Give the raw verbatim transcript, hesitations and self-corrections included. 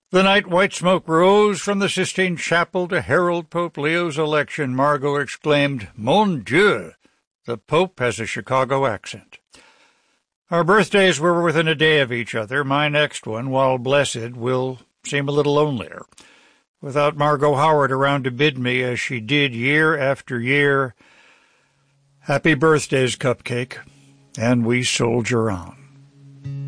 The night white smoke rose from the Sistine Chapel to herald Pope Leo's election, Margot exclaimed, "Mon Dieu, the Pope has a Chicago accent." Our birthdays were within a day of each other. My next one, while blessed, will seem a little lonelier. Without Margot Howard around to bid me, as she did year after year, "Happy birthdays, Cupcake," and we soldier on.